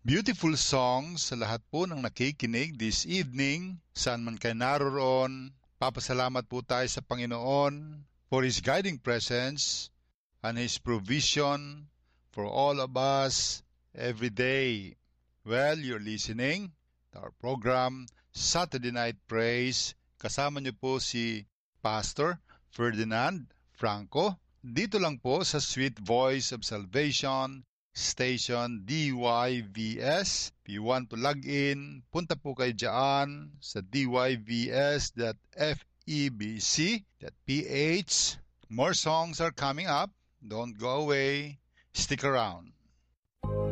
Beautiful songs sa lahat po ng nakikinig this evening. Saan man kayo naroon, papasalamat po tayo sa Panginoon for His guiding presence and His provision for all of us every day. Well, you're listening to our program, Saturday Night Praise. Kasama niyo po si Pastor Ferdinand Franco. Dito lang po sa Sweet Voice of Salvation Station DYVS. If you want to log in, punta po kayo dyan sa dYVS.febc.ph. More songs are coming up. Don't go away. Stick around.